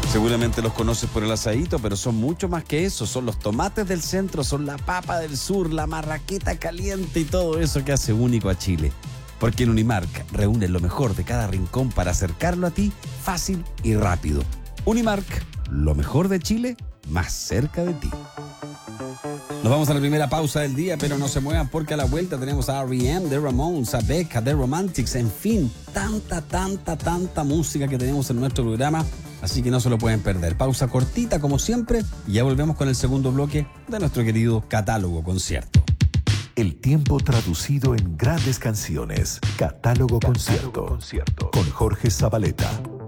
Seguramente los conoces por el asadito, pero son mucho más que eso. Son los tomates del centro, son la papa del sur, la marraqueta caliente y todo eso que hace único a Chile. Porque en Unimark reúnen lo mejor de cada rincón para acercarlo a ti fácil y rápido. Unimark, lo mejor de Chile, más cerca de ti. Nos vamos a la primera pausa del día, pero no se muevan porque a la vuelta tenemos a R.E.M., The Ramones, a Becca, The Romantics, en fin, tanta música que tenemos en nuestro programa, así que no se lo pueden perder. Pausa cortita como siempre y ya volvemos con el segundo bloque de nuestro querido Catálogo Concierto. El tiempo traducido en grandes canciones. Catálogo Concierto. Con Jorge Zabaleta.